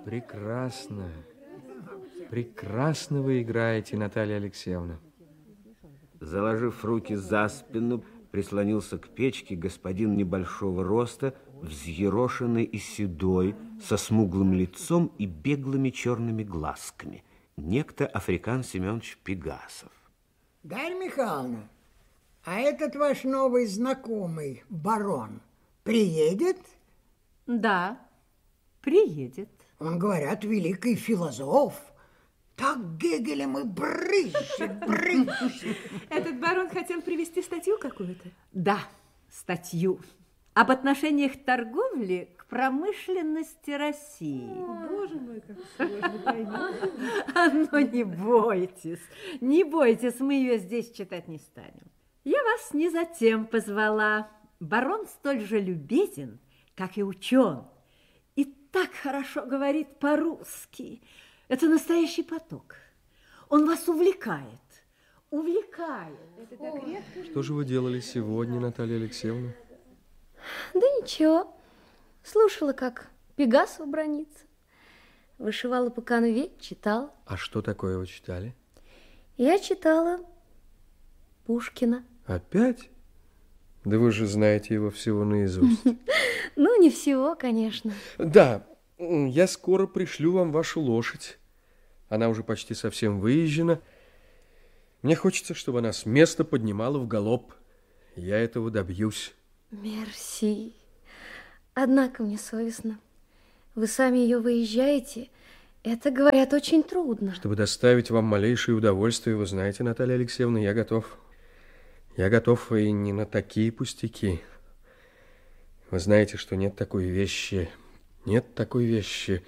Прекрасно. Прекрасно вы играете, Наталья Алексеевна. Заложив руки за спину, прислонился к печке господин небольшого роста, взъерошенный и седой, со смуглым лицом и беглыми черными глазками. Некто Африкан Семенович Пегасов. Дарья Михайловна, а этот ваш новый знакомый, барон, приедет? Да, приедет. Он, говорят, великий философ. Так Гегелем и брызжет. Этот барон хотел привести статью какую-то? Да, статью. Об отношениях торговли к промышленности России. О, боже мой, как сложно поймать. Ну, не бойтесь, мы ее здесь читать не станем. Я вас не затем позвала. Барон столь же любезен, как и учен. И так хорошо говорит по-русски. Это настоящий поток. Он вас увлекает. Увлекает. Что же вы делали сегодня, Наталья Алексеевна? Да ничего. Слушала, как Пегасов бранится. Вышивала по канве, читала. А что такое вы читали? Я читала Пушкина. Опять? Да вы же знаете его всего наизусть. Ну, не всего, конечно. Да, я скоро пришлю вам вашу лошадь. Она уже почти совсем выезжена. Мне хочется, чтобы она с места поднимала в галоп. Я этого добьюсь. Мерси. Однако мне совестно. Вы сами ее выезжаете. Это, говорят, очень трудно. Чтобы доставить вам малейшее удовольствие, вы знаете, Наталья Алексеевна, я готов. Я готов и не на такие пустяки. Вы знаете, что нет такой вещи. Нет такой вещи.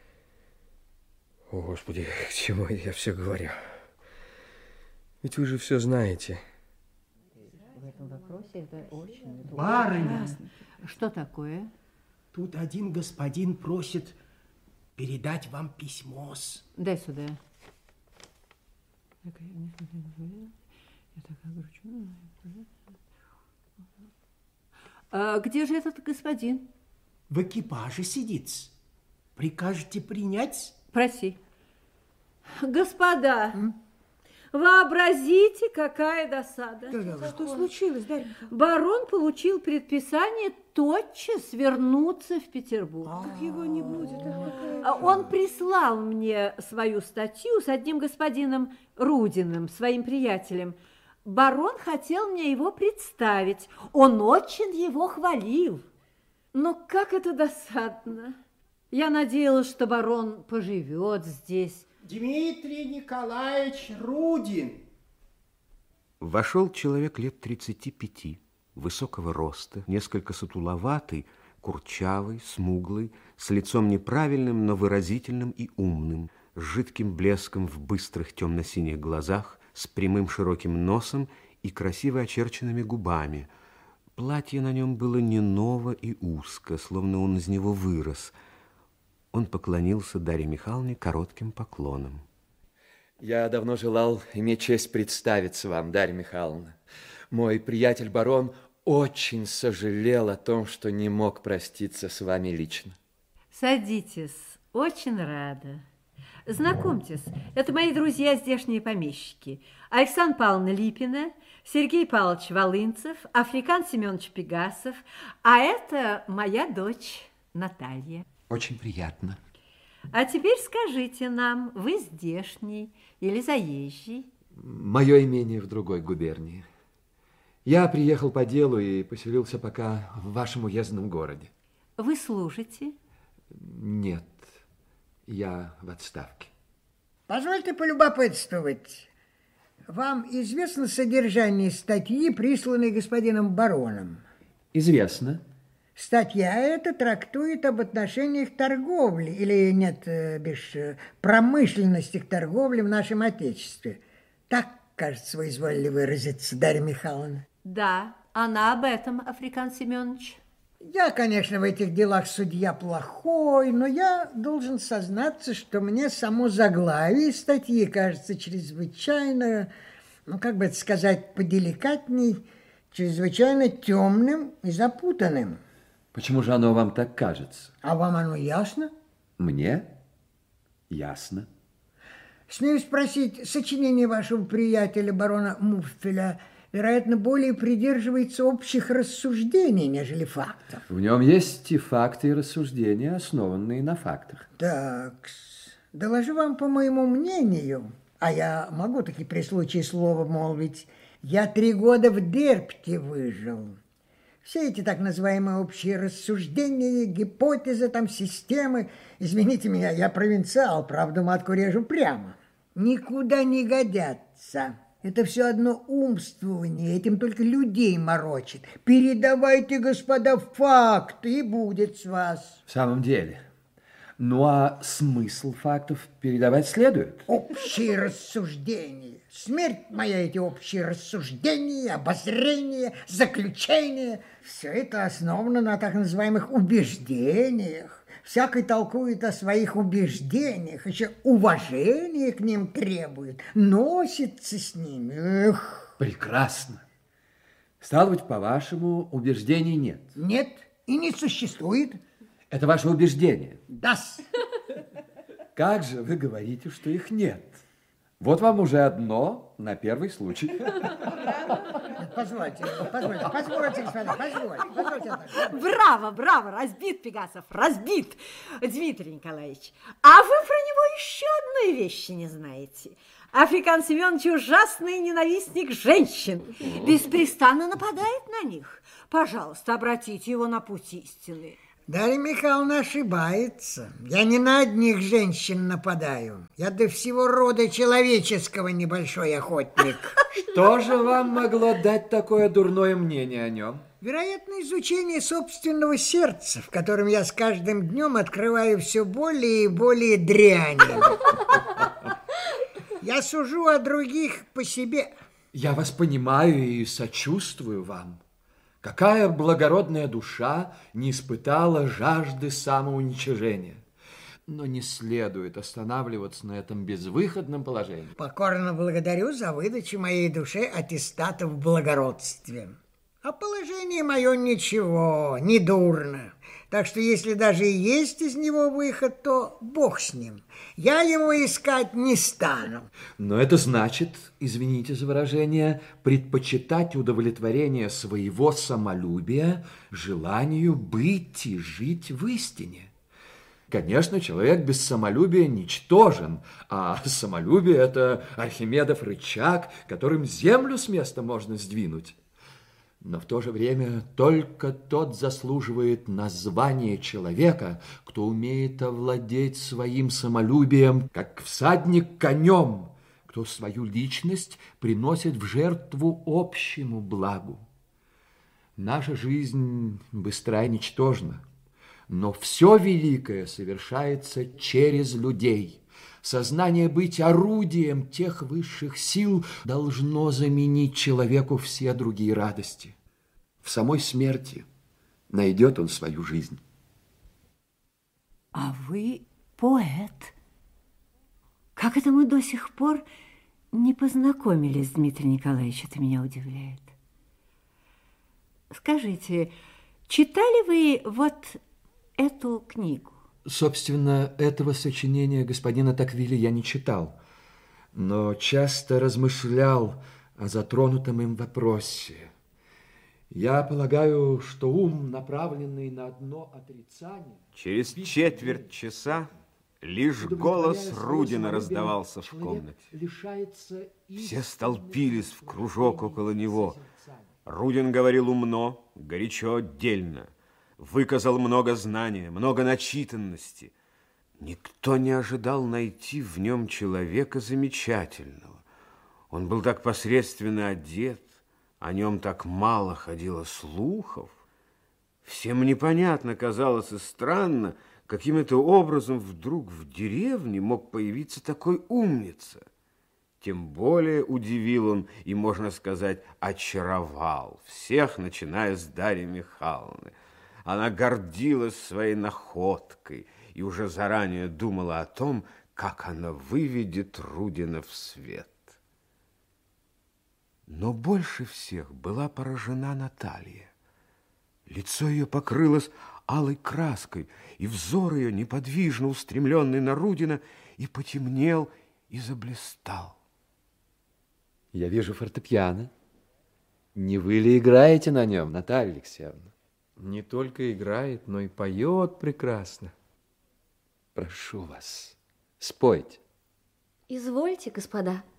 О, Господи, к чему я все говорю? Ведь вы же все знаете. В этом вопросе это очень... Барыня! Что такое? Тут один господин просит передать вам письмо-с. Дай сюда. А где же этот господин? В экипаже сидит. Прикажете принять? Проси. Господа, вообразите, какая досада. Что случилось, Дарья Михайловна? Барон получил предписание тотчас вернуться в Петербург. Как его не будет? Он прислал мне свою статью с одним господином Рудиным, своим приятелем. Барон хотел мне его представить. Он очень его хвалил. Но как это досадно. Я надеялась, что барон поживет здесь. Дмитрий Николаевич Рудин. Вошел человек лет 35, высокого роста, несколько сутуловатый, курчавый, смуглый, с лицом неправильным, но выразительным и умным, с жидким блеском в быстрых темно-синих глазах, с прямым широким носом и красиво очерченными губами. Платье на нем было не ново и узко, словно он из него вырос. Он поклонился Дарье Михайловне коротким поклоном. Я давно желал иметь честь представиться вам, Дарья Михайловна. Мой приятель барон очень сожалел о том, что не мог проститься с вами лично. Садитесь, очень рада. Знакомьтесь, это мои друзья, здешние помещики. Александра Павловна Липина, Сергей Павлович Волынцев, Африкан Семенович Пегасов, а это моя дочь Наталья. Очень приятно. А теперь скажите нам, вы здешний или заезжий? Мое имение в другой губернии. Я приехал по делу и поселился пока в вашем уездном городе. Вы служите? Нет, я в отставке. Позвольте полюбопытствовать. Вам известно содержание статьи, присланной господином бароном? Известно. Статья эта трактует об отношениях торговли, или нет, промышленности торговли в нашем Отечестве. Так, кажется, вы изволили выразиться, Дарья Михайловна. Да, она об этом, Африкан Семенович. Я, конечно, в этих делах судья плохой, но я должен сознаться, что мне само заглавие статьи кажется чрезвычайно, как бы это сказать, поделикатней, чрезвычайно темным и запутанным. Почему же оно вам так кажется? А вам оно ясно? Мне? Ясно. Смею спросить, сочинение вашего приятеля, барона Муффеля, вероятно, более придерживается общих рассуждений, нежели фактов. В нем есть и факты, и рассуждения, основанные на фактах. Так, доложу вам по моему мнению, а я могу таки при случае слова молвить, я 3 года в Дерпте выжил. Все эти так называемые общие рассуждения, гипотезы, там, системы, извините меня, я провинциал, правда, матку режу прямо, никуда не годятся. Это все одно умствование, этим только людей морочит. Передавайте, господа, факты, и будет с вас. В самом деле. Ну, а смысл фактов передавать следует? Общие рассуждения. Смерть моя, эти общие рассуждения, обозрения, заключения. Все это основано на так называемых убеждениях. Всякий толкует о своих убеждениях, еще уважение к ним требует, носится с ними. Эх. Прекрасно. Стало быть, по-вашему, убеждений нет? Нет, и не существует. Это ваше убеждение? Да-с. Как же вы говорите, что их нет? Вот вам уже одно на первый случай. Позвольте, господа, позвольте. Браво, браво, разбит, Пегасов, разбит. Дмитрий Николаевич, а вы про него еще одной вещи не знаете. Африкан Семенович ужасный ненавистник женщин, беспрестанно нападает на них. Пожалуйста, обратите его на путь истины. Дарья Михайловна ошибается. Я не на одних женщин нападаю. Я до всего рода человеческого небольшой охотник. Что же вам могло дать такое дурное мнение о нем? Вероятно, изучение собственного сердца, в котором я с каждым днем открываю все более и более дряни. Я сужу о других по себе. Я вас понимаю и сочувствую вам. Какая благородная душа не испытала жажды самоуничижения? Но не следует останавливаться на этом безвыходном положении. Покорно благодарю за выдачу моей душе аттестата в благородстве. А положение мое ничего, не дурно. Так что если даже и есть из него выход, то бог с ним. Я его искать не стану. Но это значит, извините за выражение, предпочитать удовлетворение своего самолюбия желанию быть и жить в истине. Конечно, человек без самолюбия ничтожен, а самолюбие – это Архимедов рычаг, которым землю с места можно сдвинуть. Но в то же время только тот заслуживает названия человека, кто умеет овладеть своим самолюбием, как всадник конем, кто свою личность приносит в жертву общему благу. Наша жизнь быстра и ничтожна, но все великое совершается через людей. Сознание быть орудием тех высших сил должно заменить человеку все другие радости. В самой смерти найдет он свою жизнь. А вы поэт. Как это мы до сих пор не познакомились, Дмитрий Николаевич, это меня удивляет. Скажите, читали вы вот эту книгу? Собственно, этого сочинения господина Таквиля я не читал, но часто размышлял о затронутом им вопросе. Я полагаю, что ум, направленный на одно отрицание... Через четверть часа лишь голос Рудина раздавался в комнате. Все столпились в кружок около него. Рудин говорил умно, горячо, дельно. Выказал много знания, много начитанности. Никто не ожидал найти в нем человека замечательного. Он был так посредственно одет, о нем так мало ходило слухов. Всем непонятно казалось и странно, каким-то образом вдруг в деревне мог появиться такой умница. Тем более удивил он и, можно сказать, очаровал всех, начиная с Дарьи Михайловны. Она гордилась своей находкой и уже заранее думала о том, как она выведет Рудина в свет. Но больше всех была поражена Наталья. Лицо ее покрылось алой краской, и взор ее, неподвижно устремленный на Рудина, и потемнел, и заблистал. Я вижу фортепиано. Не вы ли играете на нем, Наталья Алексеевна? Не только играет, но и поет прекрасно. Прошу вас, спойте. Извольте, господа.